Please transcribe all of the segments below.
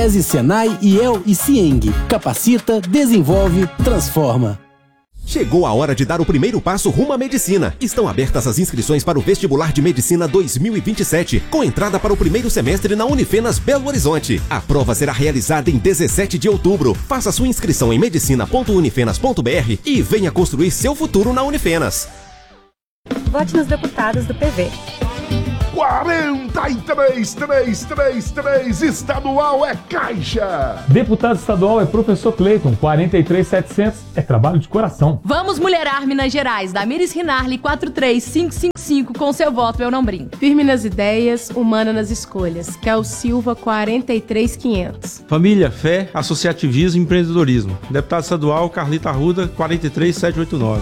SESI, Senai, IEL e CIENG. Capacita, desenvolve, transforma. Chegou a hora de dar o primeiro passo rumo à medicina. Estão abertas as inscrições para o Vestibular de Medicina 2027, com entrada para o primeiro semestre na Unifenas Belo Horizonte. A prova será realizada em 17 de outubro. Faça sua inscrição em medicina.unifenas.br e venha construir seu futuro na Unifenas. Vote nos deputados do PV. 43333, estadual é Caixa. Deputado estadual é professor Cleiton, 43700, é trabalho de coração. Vamos mulherar Minas Gerais, Damires Rinarli, 43555, com seu voto eu não brinco. Firme nas ideias, humana nas escolhas, Kel Silva, 43500. Família, fé, associativismo e empreendedorismo. Deputado estadual Carlita Arruda, 43789.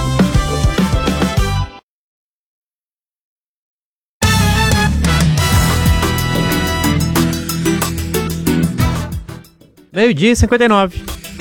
Meio-dia e 59.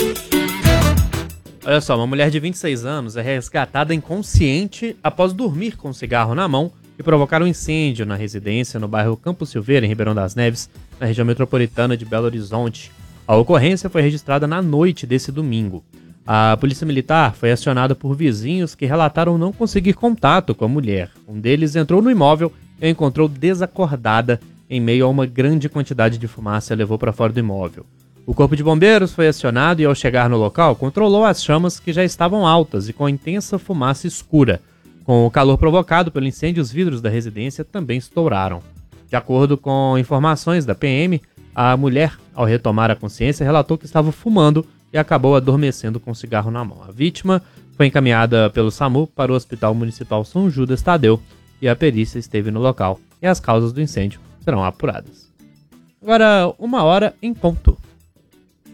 Olha só, uma mulher de 26 anos é resgatada inconsciente após dormir com um cigarro na mão e provocar um incêndio na residência no bairro Campo Silveira, em Ribeirão das Neves, na região metropolitana de Belo Horizonte. A ocorrência foi registrada na noite desse domingo. A polícia militar foi acionada por vizinhos que relataram não conseguir contato com a mulher. Um deles entrou no imóvel e a encontrou desacordada em meio a uma grande quantidade de fumaça e a levou para fora do imóvel. O corpo de bombeiros foi acionado e, ao chegar no local, controlou as chamas que já estavam altas e com intensa fumaça escura. Com o calor provocado pelo incêndio, os vidros da residência também estouraram. De acordo com informações da PM, a mulher, ao retomar a consciência, relatou que estava fumando e acabou adormecendo com o cigarro na mão. A vítima foi encaminhada pelo SAMU para o Hospital Municipal São Judas Tadeu e a perícia esteve no local. E as causas do incêndio serão apuradas. Agora, 1h em ponto.